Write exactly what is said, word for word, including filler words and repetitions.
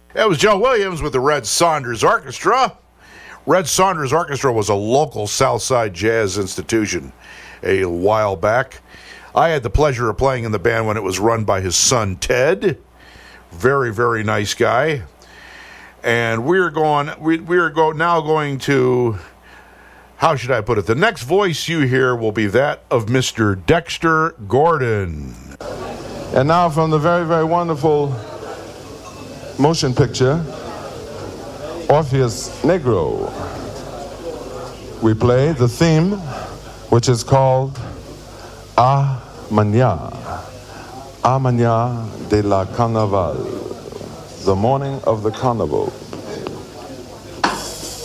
That was Joe Williams with the Red Saunders Orchestra. Red Saunders Orchestra was a local Southside jazz institution a while back. I had the pleasure of playing in the band when it was run by his son, Ted. Very, very nice guy. And we're going, we, we're go, now going to, how should I put it? The next voice you hear will be that of Mister Dexter Gordon. And now from the very, very wonderful motion picture, Orpheus Negro, we play the theme, which is called A Mañana, A Mañana de la Carnaval, the morning of the carnival.